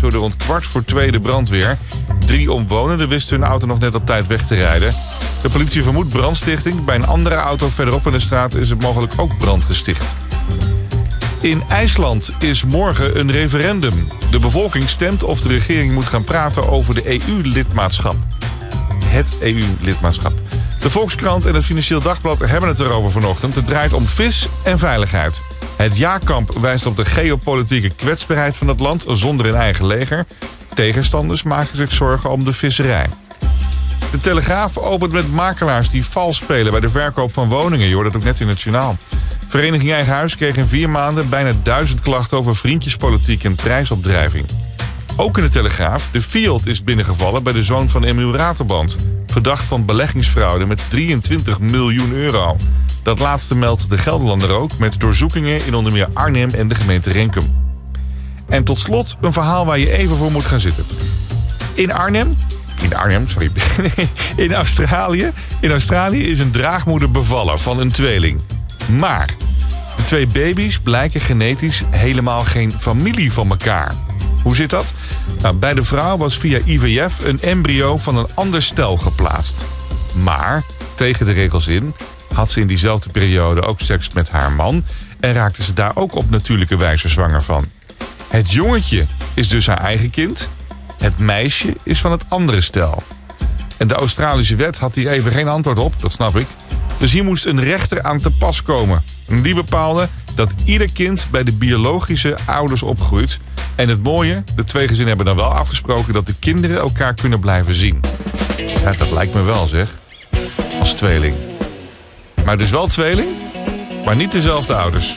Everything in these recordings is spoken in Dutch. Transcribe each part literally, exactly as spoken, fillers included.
waarschuwde rond kwart voor twee de brandweer. Drie omwonenden wisten hun auto nog net op tijd weg te rijden. De politie vermoedt brandstichting. Bij een andere auto verderop in de straat is het mogelijk ook brand gesticht. In IJsland is morgen een referendum. De bevolking stemt of de regering moet gaan praten over de E U-lidmaatschap. Het E U-lidmaatschap. De Volkskrant en het Financieel Dagblad hebben het erover vanochtend. Het draait om vis en veiligheid. Het ja-kamp wijst op de geopolitieke kwetsbaarheid van het land zonder een eigen leger. Tegenstanders maken zich zorgen om de visserij. De Telegraaf opent met makelaars die vals spelen bij de verkoop van woningen. Je hoort het ook net in het journaal. Vereniging Eigen Huis kreeg in vier maanden bijna duizend klachten over vriendjespolitiek en prijsopdrijving. Ook in de Telegraaf, de Fiat is binnengevallen bij de zoon van Emiel Ratelband. Verdacht van beleggingsfraude met drieëntwintig miljoen euro. Dat laatste meldt de Gelderlander ook met doorzoekingen in onder meer Arnhem en de gemeente Renkum. En tot slot een verhaal waar je even voor moet gaan zitten. In Arnhem, in Arnhem, sorry, in Australië, in Australië is een draagmoeder bevallen van een tweeling. Maar de twee baby's blijken genetisch helemaal geen familie van elkaar. Hoe zit dat? Nou, bij de vrouw was via I V F een embryo van een ander stel geplaatst. Maar, tegen de regels in, had ze in diezelfde periode ook seks met haar man en raakte ze daar ook op natuurlijke wijze zwanger van. Het jongetje is dus haar eigen kind. Het meisje is van het andere stel. En de Australische wet had hier even geen antwoord op, dat snap ik. Dus hier moest een rechter aan te pas komen. En die bepaalde dat ieder kind bij de biologische ouders opgroeit. En het mooie, de twee gezinnen hebben dan wel afgesproken dat de kinderen elkaar kunnen blijven zien. Ja, dat lijkt me wel, zeg. Als tweeling. Maar dus wel tweeling, maar niet dezelfde ouders.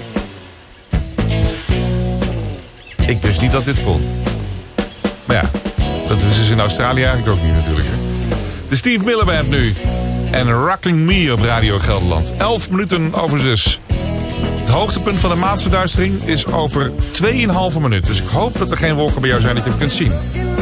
Ik wist niet dat dit kon. Maar ja, dat is dus in Australië eigenlijk ook niet natuurlijk. Hè? De Steve Miller Band nu. En Rocking Me op Radio Gelderland. elf minuten over zes. Het hoogtepunt van de maansverduistering is over tweeënhalve minuut. Dus ik hoop dat er geen wolken bij jou zijn dat je hem kunt zien.